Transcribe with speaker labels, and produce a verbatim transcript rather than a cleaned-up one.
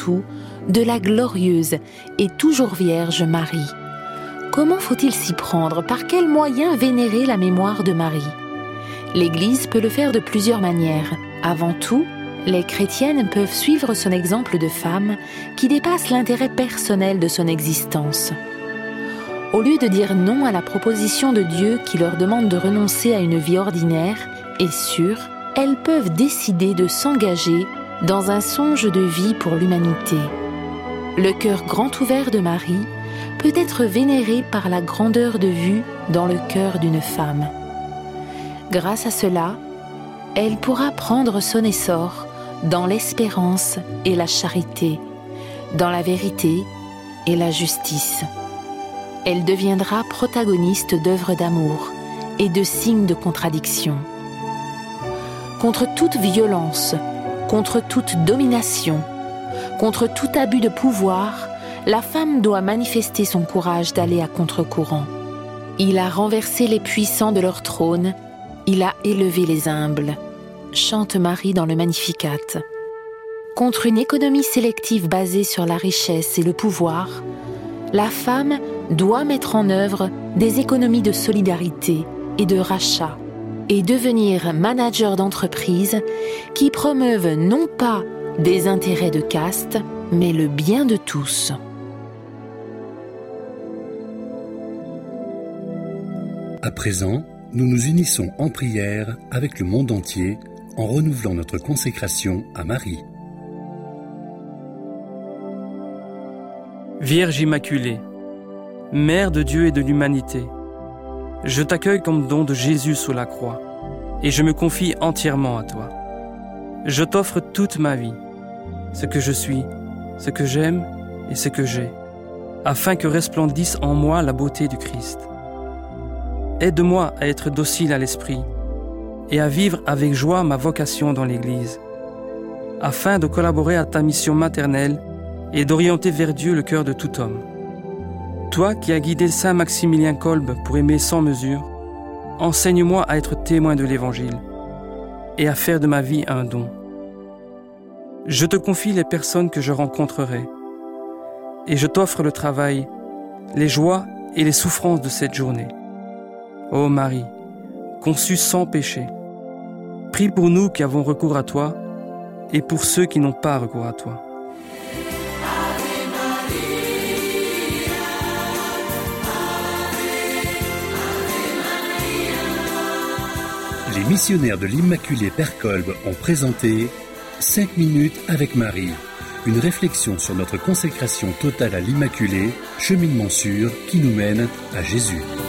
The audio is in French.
Speaker 1: tout de la glorieuse et toujours vierge Marie. Comment faut-il s'y prendre? Par quels moyens vénérer la mémoire de Marie? L'Église peut le faire de plusieurs manières. Avant tout, les chrétiennes peuvent suivre son exemple de femme qui dépasse l'intérêt personnel de son existence. Au lieu de dire non à la proposition de Dieu qui leur demande de renoncer à une vie ordinaire et sûre, elles peuvent décider de s'engager dans un songe de vie pour l'humanité. Le cœur grand ouvert de Marie peut être vénéré par la grandeur de vue dans le cœur d'une femme. Grâce à cela, elle pourra prendre son essor dans l'espérance et la charité, dans la vérité et la justice. Elle deviendra protagoniste d'œuvres d'amour et de signes de contradiction. Contre toute violence, contre toute domination, contre tout abus de pouvoir, la femme doit manifester son courage d'aller à contre-courant. Il a renversé les puissants de leur trône, il a élevé les humbles, chante Marie dans le Magnificat. Contre une économie sélective basée sur la richesse et le pouvoir, la femme doit mettre en œuvre des économies de solidarité et de rachat et devenir manager d'entreprise qui promeuvent non pas des intérêts de caste, mais le bien de tous.
Speaker 2: À présent, nous nous unissons en prière avec le monde entier en renouvelant notre consécration à Marie.
Speaker 3: Vierge Immaculée, Mère de Dieu et de l'humanité, je t'accueille comme don de Jésus sous la croix et je me confie entièrement à toi. Je t'offre toute ma vie, ce que je suis, ce que j'aime et ce que j'ai, afin que resplendisse en moi la beauté du Christ. Aide-moi à être docile à l'esprit et à vivre avec joie ma vocation dans l'Église, afin de collaborer à ta mission maternelle et d'orienter vers Dieu le cœur de tout homme. Toi qui as guidé Saint Maximilien Kolbe pour aimer sans mesure, enseigne-moi à être témoin de l'Évangile et à faire de ma vie un don. Je te confie les personnes que je rencontrerai et je t'offre le travail, les joies et les souffrances de cette journée. Ô Marie, conçue sans péché, prie pour nous qui avons recours à toi et pour ceux qui n'ont pas recours à toi.
Speaker 2: Les missionnaires de l'Immaculée Père Kolbe ont présenté cinq minutes avec Marie, une réflexion sur notre consécration totale à l'Immaculée, cheminement sûr qui nous mène à Jésus.